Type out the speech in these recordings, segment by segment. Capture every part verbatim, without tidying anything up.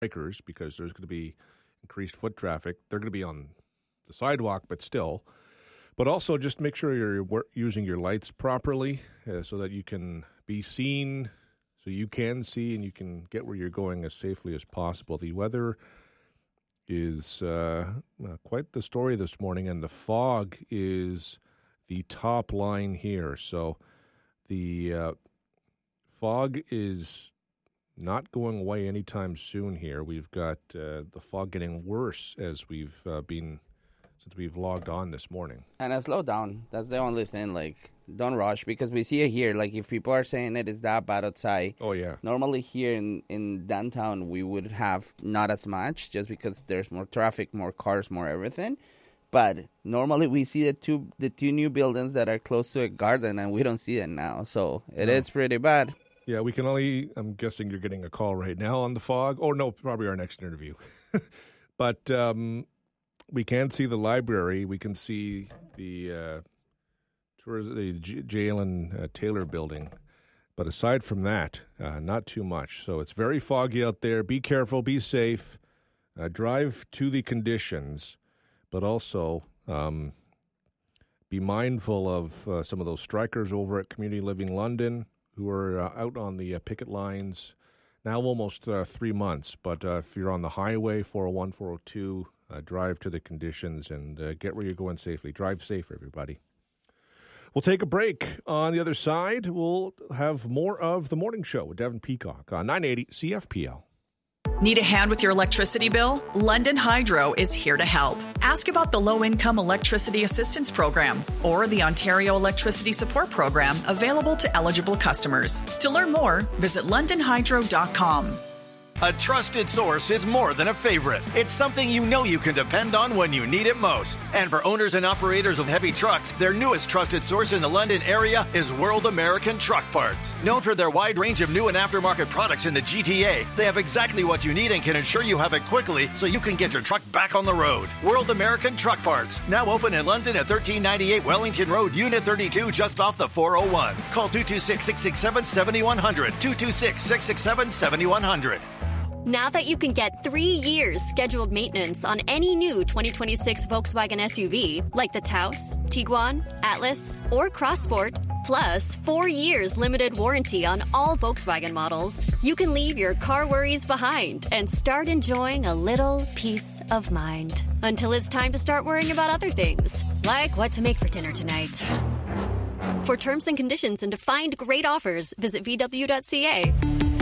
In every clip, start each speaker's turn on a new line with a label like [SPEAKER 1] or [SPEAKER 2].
[SPEAKER 1] bikers because there's going to be increased foot traffic. They're going to be on the sidewalk, but still. But also just make sure you're using your lights properly uh, so that you can be seen, so you can see and you can get where you're going as safely as possible. The weather is uh, uh, quite the story this morning, and the fog is the top line here. So the uh, fog is not going away anytime soon here. We've got uh, the fog getting worse as we've uh, been, since we've logged on this morning.
[SPEAKER 2] And uh, slow down. That's the only thing. Like, don't rush, because we see it here. Like, if people are saying it is that bad outside.
[SPEAKER 1] Oh, yeah.
[SPEAKER 2] Normally here in, in downtown, we would have not as much just because there's more traffic, more cars, more everything. But normally we see the two the two new buildings that are close to a garden, and we don't see it now. So it no. is pretty bad.
[SPEAKER 1] Yeah, we can only, I'm guessing you're getting a call right now on the fog. Oh, no, probably our next interview. But um, we can see the library. We can see the uh, tourism, the J- Jalen uh, Taylor building. But aside from that, uh, not too much. So it's very foggy out there. Be careful. Be safe. Uh, drive to the conditions, but also um, be mindful of uh, some of those strikers over at Community Living London, who are uh, out on the uh, picket lines now almost uh, three months. But uh, if you're on the highway, four oh one, four oh two, uh, drive to the conditions and uh, get where you're going safely. Drive safe, everybody. We'll take a break. On the other side, we'll have more of The Morning Show with Devin Peacock on nine eighty C F P L.
[SPEAKER 3] Need a hand with your electricity bill? London Hydro is here to help. Ask about the Low-Income Electricity Assistance Program or the Ontario Electricity Support Program available to eligible customers. To learn more, visit london hydro dot com.
[SPEAKER 4] A trusted source is more than a favorite. It's something you know you can depend on when you need it most. And for owners and operators of heavy trucks, their newest trusted source in the London area is World American Truck Parts. Known for their wide range of new and aftermarket products in the G T A, they have exactly what you need and can ensure you have it quickly so you can get your truck back on the road. World American Truck Parts, now open in London at thirteen ninety-eight Wellington Road, Unit thirty-two, just off the four oh one. Call two two six, six six seven, seven one zero zero, two two six, six six seven, seven one zero zero.
[SPEAKER 5] Now that you can get three years scheduled maintenance on any new twenty twenty-six Volkswagen S U V, like the Taos, Tiguan, Atlas, or Crossport, plus four years limited warranty on all Volkswagen models, you can leave your car worries behind and start enjoying a little peace of mind. Until it's time to start worrying about other things, like what to make for dinner tonight. For terms and conditions and to find great offers, visit v w dot c a.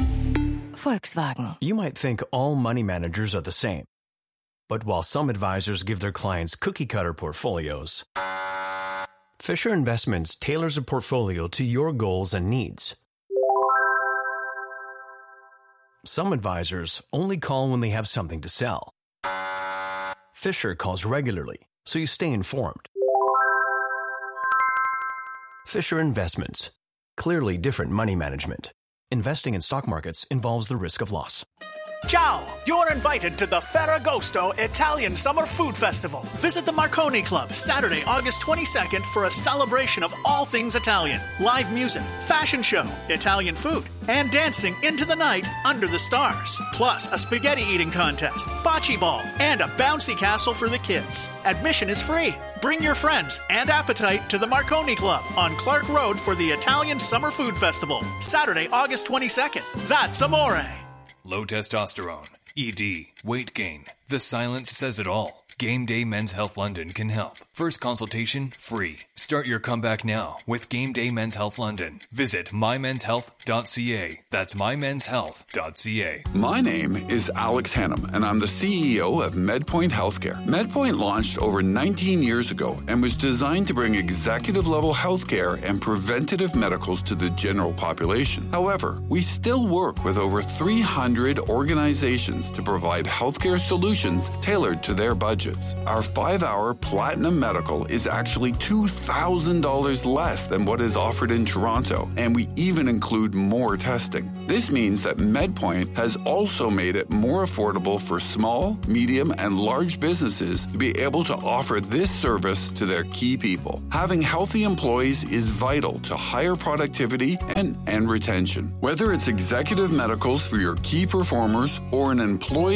[SPEAKER 6] Volkswagen. You might think all money managers are the same. But while some advisors give their clients cookie-cutter portfolios, Fisher Investments tailors a portfolio to your goals and needs. Some advisors only call when they have something to sell. Fisher calls regularly, so you stay informed. Fisher Investments. Clearly different money management. Investing in stock markets involves the risk of loss.
[SPEAKER 7] Ciao! You're invited to the Ferragosto Italian Summer Food Festival. Visit the Marconi Club Saturday, August twenty-second for a celebration of all things Italian. Live music, fashion show, Italian food, and dancing into the night under the stars. Plus a spaghetti eating contest, bocce ball, and a bouncy castle for the kids. Admission is free. Bring your friends and appetite to the Marconi Club on Clark Road for the Italian Summer Food Festival. Saturday, August twenty-second. That's amore.
[SPEAKER 8] Low testosterone, E D, weight gain. The silence says it all. Game Day Men's Health London can help. First consultation free. Start your comeback now with Game Day Men's Health London. Visit my mens health dot c a. That's my mens health dot c a.
[SPEAKER 9] My name is Alex Hannum, and I'm the C E O of MedPoint Healthcare. MedPoint launched over nineteen years ago and was designed to bring executive-level healthcare and preventative medicals to the general population. However, we still work with over three hundred organizations to provide healthcare solutions tailored to their budgets. Our five-hour Platinum Medical is actually two thousand dollars less than what is offered in Toronto, and we even include more testing. This means that MedPoint has also made it more affordable for small, medium, and large businesses to be able to offer this service to their key people. Having healthy employees is vital to higher productivity and, and retention. Whether it's executive medicals for your key performers or an employee